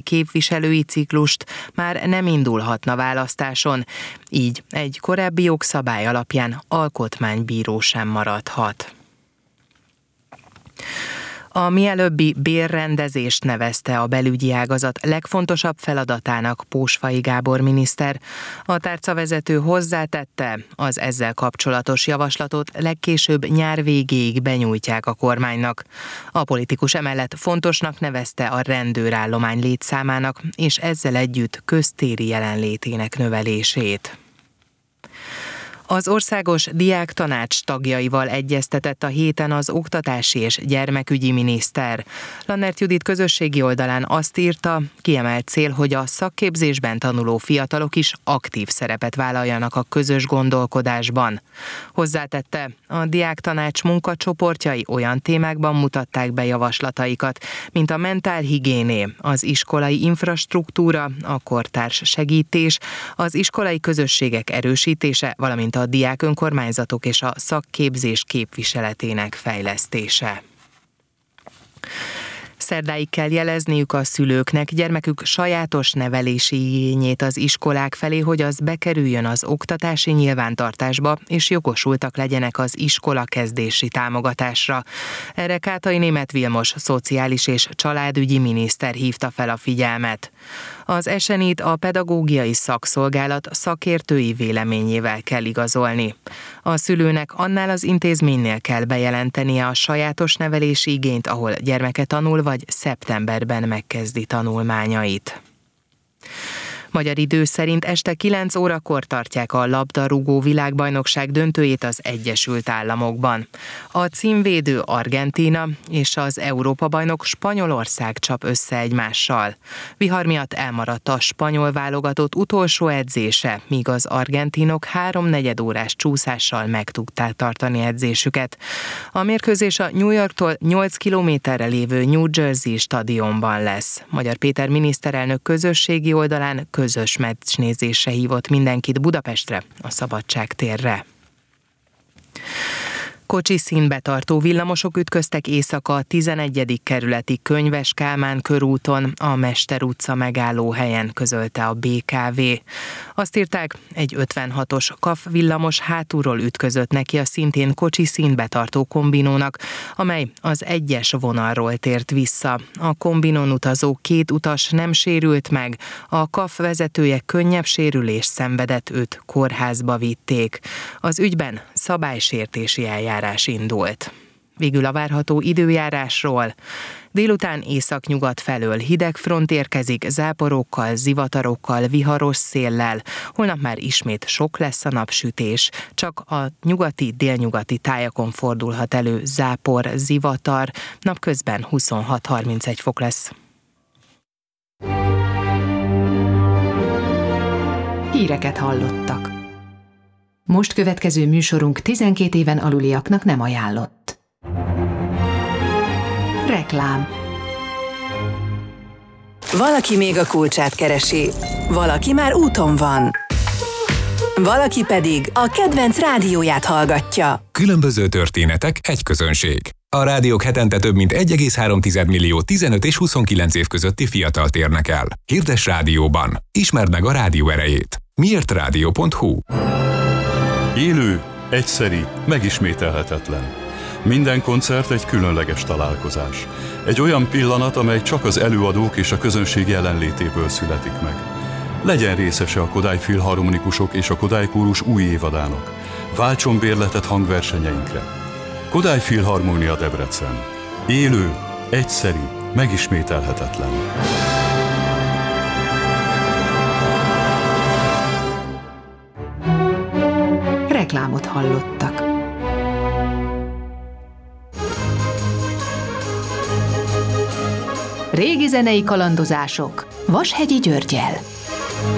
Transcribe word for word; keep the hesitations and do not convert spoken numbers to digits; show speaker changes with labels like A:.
A: képviselői ciklust már nem indulhatna választáson, így egy korábbi jogszabály alapján alkotmánybíró sem maradhat. A mielőbbi bérrendezést nevezte a belügyi ágazat legfontosabb feladatának Pósfai Gábor miniszter. A tárcavezető hozzátette, az ezzel kapcsolatos javaslatot legkésőbb nyár végéig benyújtják a kormánynak. A politikus emellett fontosnak nevezte a rendőrállomány létszámának és ezzel együtt köztéri jelenlétének növelését. Az Országos Diáktanács tagjaival egyeztetett a héten az oktatási és gyermekügyi miniszter. Lannert Judit közösségi oldalán azt írta, kiemelt cél, hogy a szakképzésben tanuló fiatalok is aktív szerepet vállaljanak a közös gondolkodásban. Hozzátette, a Diáktanács munkacsoportjai olyan témákban mutatták be javaslataikat, mint a mentálhigiéné, az iskolai infrastruktúra, a kortárs segítés, az iskolai közösségek erősítése, valamint a diák önkormányzatok és a szakképzés képviseletének fejlesztése. Szerdáig kell jelezniük a szülőknek gyermekük sajátos nevelési igényét az iskolák felé, hogy az bekerüljön az oktatási nyilvántartásba, és jogosultak legyenek az iskola kezdési támogatásra. Erre Kátai Németh Vilmos szociális és családügyi miniszter hívta fel a figyelmet. Az esenit a pedagógiai szakszolgálat szakértői véleményével kell igazolni. A szülőnek annál az intézménynél kell bejelentenie a sajátos nevelési igényt, ahol gyermeke tanul, vagy szeptemberben megkezdi tanulmányait. Magyar idő szerint este kilenc órakor tartják a labdarúgó világbajnokság döntőjét az Egyesült Államokban. A címvédő Argentína és az Európa-bajnok Spanyolország csap össze egymással. Vihar miatt elmaradt a spanyol válogatott utolsó edzése, míg az argentinok háromnegyed órás csúszással meg tudták tartani edzésüket. A mérkőzés a New Yorktól nyolc kilométerre lévő New Jersey stadionban lesz. Magyar Péter miniszterelnök közösségi oldalán közös meccsnézésre hívott mindenkit Budapestre, a Szabadság térre. Kocsi színbe tartó villamosok ütköztek éjszaka a tizenegyedik kerületi Könyves Kálmán körúton, a Mester utca megállóhelyen, közölte a bé ká vé. Azt írták, egy ötvenhatos kaf villamos hátulról ütközött neki a szintén kocsi színbe tartó kombinónak, amely az egyes vonalról tért vissza. A kombinón utazó két utas nem sérült meg, a kaf vezetője könnyebb sérülést szenvedett, őt kórházba vitték. Az ügyben szabálysértési eljárás indult. Végül a várható időjárásról. Délután északnyugat felől hideg front érkezik, záporokkal, zivatarokkal, viharos széllel. Holnap már ismét sok lesz a napsütés. Csak a nyugati, délnyugati tájakon fordulhat elő zápor, zivatar. Napközben huszonhat-harmincegy fok lesz.
B: Híreket hallottak. Most következő műsorunk tizenkét éven aluliaknak nem ajánlott. Reklám.
C: Valaki még a kulcsát keresi, valaki már úton van, valaki pedig a kedvenc rádióját hallgatja.
D: Különböző történetek, egy közönség. A rádiók hetente több mint egy egész három millió tizenöt és huszonkilenc év közötti fiatalt érnek el. Hirdess rádióban. Ismerd meg a rádió erejét. miért rádió pont hu.
E: Élő, egyszeri, megismételhetetlen. Minden koncert egy különleges találkozás. Egy olyan pillanat, amely csak az előadók és a közönség jelenlétéből születik meg. Legyen részese a Kodály Filharmonikusok és a Kodály Kórus új évadának. Váltson bérletet hangversenyeinkre. Kodály Filharmónia Debrecen. Élő, egyszeri, megismételhetetlen.
B: Reklámot hallottak. Régi zenei kalandozások Vashegyi Györggyel.